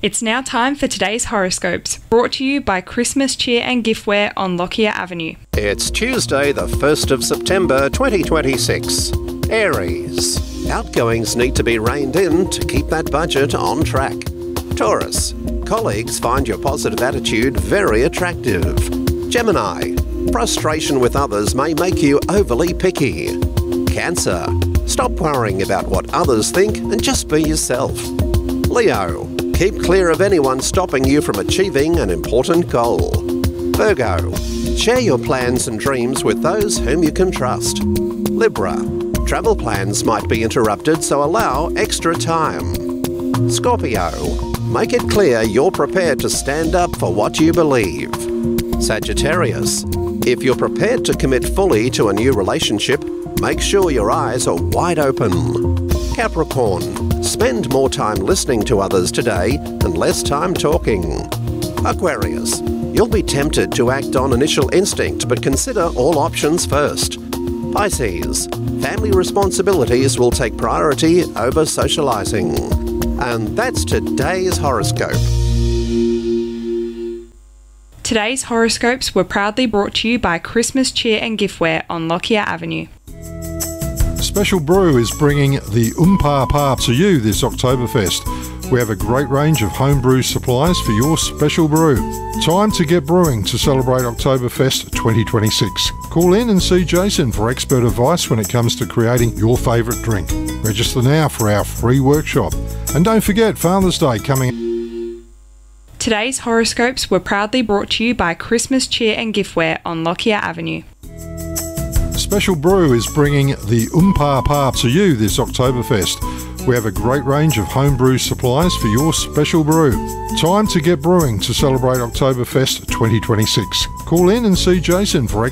It's now time for today's horoscopes, brought to you by Christmas Cheer and Giftware on Lockyer Avenue. It's Tuesday, the 1st of September 2026. Aries. Outgoings need to be reined in to keep that budget on track. Taurus. Colleagues find your positive attitude very attractive. Gemini. Frustration with others may make you overly picky. Cancer. Stop worrying about what others think and just be yourself. Leo. Keep clear of anyone stopping you from achieving an important goal. Virgo. Share your plans and dreams with those whom you can trust. Libra. Travel plans might be interrupted, so allow extra time. Scorpio. Make it clear you're prepared to stand up for what you believe. Sagittarius. If you're prepared to commit fully to a new relationship, make sure your eyes are wide open. Capricorn. Spend more time listening to others today and less time talking. Aquarius. You'll be tempted to act on initial instinct, but consider all options first. Pisces. Family responsibilities will take priority over socializing. And that's today's horoscope. Today's horoscopes were proudly brought to you by Christmas Cheer and Giftware on Lockyer Avenue. Special Brew is bringing the Pa to you this Oktoberfest. We have a great range of homebrew supplies for your special brew. Time to get brewing to celebrate Oktoberfest 2026. Call in and see Jason for expert advice when it comes to creating your favourite drink. Register now for our free workshop. And don't forget Father's Day coming. Today's horoscopes were proudly brought to you by Christmas Cheer and Giftware on Lockyer Avenue. Special Brew is bringing the Pa to you this Oktoberfest. We have a great range of homebrew supplies for your special brew. Time to get brewing to celebrate Oktoberfest 2026. Call in and see Jason for